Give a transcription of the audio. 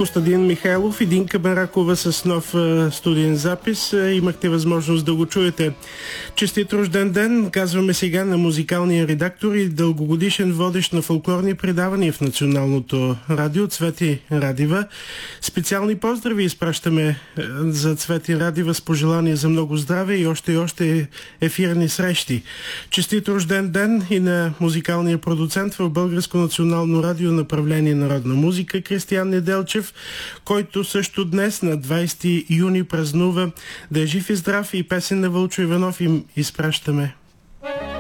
Костадин Михайлов и Динка Баракова с нов студиен запис. Имахте възможност да го чуете. Честит рожден ден, казваме сега на музикалния редактор и дългогодишен водещ на фолклорни предавания в Националното радио Цвети Радива. Специални поздрави изпращаме за Цвети Радива с пожелания за много здраве и още ефирни срещи. Честит рожден ден и на музикалния продуцент в Българско национално радио направление Народна музика Кристиян Неделчев, който също днес на 20 юни празнува. Да е жив и здрав, и песен на Вълчо Иванов им изпращаме.